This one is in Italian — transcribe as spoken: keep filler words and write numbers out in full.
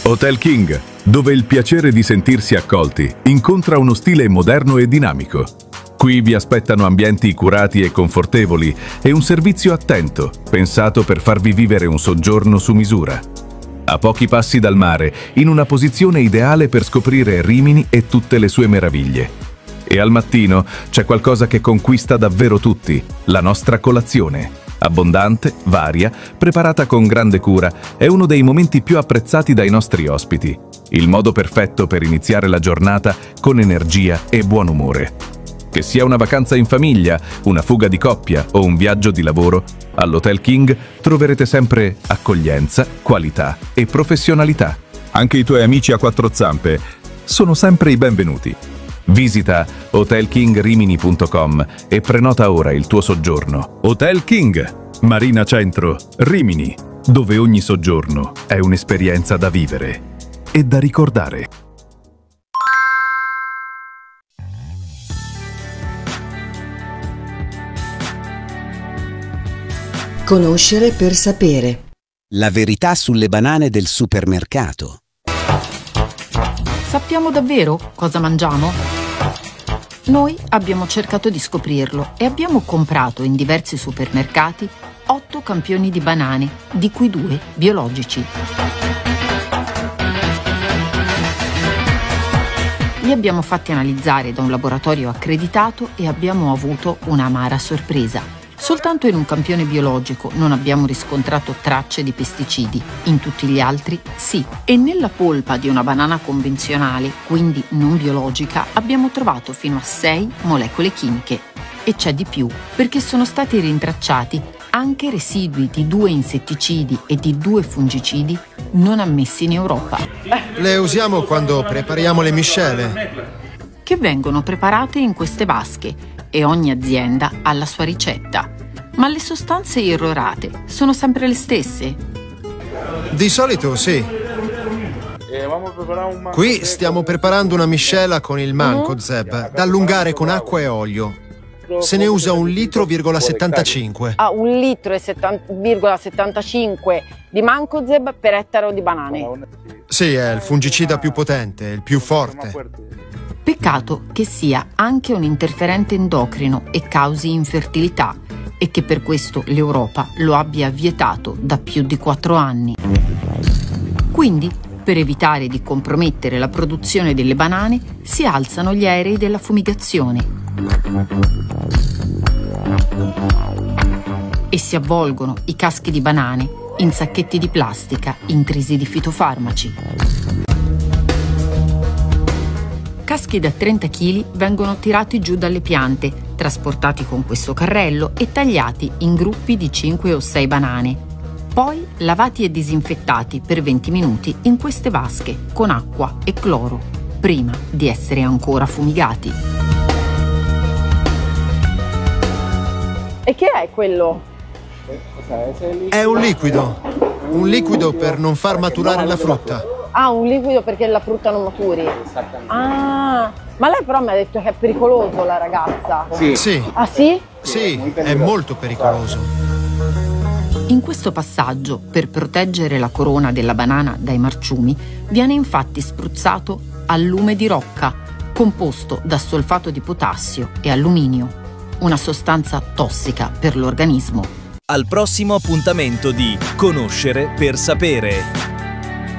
Hotel King, dove il piacere di sentirsi accolti incontra uno stile moderno e dinamico. Qui vi aspettano ambienti curati e confortevoli e un servizio attento, pensato per farvi vivere un soggiorno su misura. A pochi passi dal mare, in una posizione ideale per scoprire Rimini e tutte le sue meraviglie. E al mattino c'è qualcosa che conquista davvero tutti, la nostra colazione. Abbondante, varia, preparata con grande cura, è uno dei momenti più apprezzati dai nostri ospiti. Il modo perfetto per iniziare la giornata con energia e buon umore. Che sia una vacanza in famiglia, una fuga di coppia o un viaggio di lavoro, all'Hotel King troverete sempre accoglienza, qualità e professionalità. Anche i tuoi amici a quattro zampe sono sempre i benvenuti. Visita hotel king rimini punto com e prenota ora il tuo soggiorno. Hotel King, Marina Centro, Rimini, dove ogni soggiorno è un'esperienza da vivere e da ricordare. Conoscere per sapere. La verità sulle banane del supermercato. Sappiamo davvero cosa mangiamo? Noi abbiamo cercato di scoprirlo e abbiamo comprato in diversi supermercati otto campioni di banane, di cui due biologici. Li abbiamo fatti analizzare da un laboratorio accreditato e abbiamo avuto un'amara sorpresa. Soltanto in un campione biologico non abbiamo riscontrato tracce di pesticidi, in tutti gli altri sì. E nella polpa di una banana convenzionale, quindi non biologica, abbiamo trovato fino a sei molecole chimiche. E c'è di più, perché sono stati rintracciati anche residui di due insetticidi e di due fungicidi non ammessi in Europa. Le usiamo quando prepariamo le miscele, che vengono preparate in queste vasche, e ogni azienda ha la sua ricetta. Ma le sostanze irrorate sono sempre le stesse? Di solito sì. Qui stiamo preparando una miscela con il mancozeb da allungare con acqua e olio. Se ne usa un litro virgola settantacinque. Ah, un litro virgola settantacinque di mancozeb per ettaro di banane. Sì, è il fungicida più potente, il più forte. Peccato che sia anche un interferente endocrino e causi infertilità e che per questo l'Europa lo abbia vietato da più di quattro anni. Quindi, per evitare di compromettere la produzione delle banane, si alzano gli aerei della fumigazione e si avvolgono i caschi di banane in sacchetti di plastica intrisi di fitofarmaci. Caschi da trenta chili vengono tirati giù dalle piante, trasportati con questo carrello e tagliati in gruppi di cinque o sei banane. Poi lavati e disinfettati per venti minuti in queste vasche con acqua e cloro, prima di essere ancora fumigati. E che è quello? È un liquido, un liquido per non far maturare la frutta. Ah, un liquido perché la frutta non maturi. Ah, ma lei però mi ha detto che è pericoloso, la ragazza. Sì. Sì. Ah sì? Sì, è molto pericoloso. In questo passaggio, per proteggere la corona della banana dai marciumi, viene infatti spruzzato allume di rocca, composto da solfato di potassio e alluminio, una sostanza tossica per l'organismo. Al prossimo appuntamento di Conoscere per sapere.